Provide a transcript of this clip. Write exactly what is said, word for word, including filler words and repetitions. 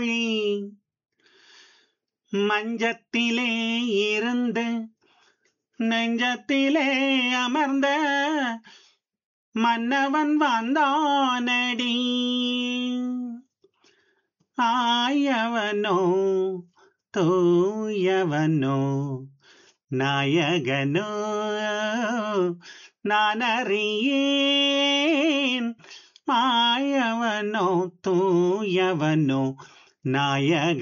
தோழி. மஞ்சத்திலே இருந்து நெஞ்சத்திலே அமர்ந்த மன்னவன் வந்தானடி. ஆயவனோ தூயவனோ நாயகனோ நானறியேன். மாயவனோ தூயவனோ நாயக